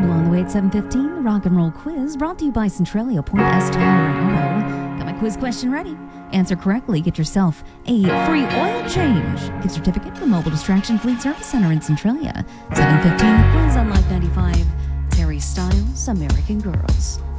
on the way at 7:15, the Rock and Roll Quiz, brought to you by Centralia Point S Tire and Auto. Got my quiz question ready? Answer correctly, get yourself a free oil change. Gift certificate from Mobile Distraction Fleet Service Center in Centralia. 7:15, the quiz on Live 95. Terry Styles, American Girls.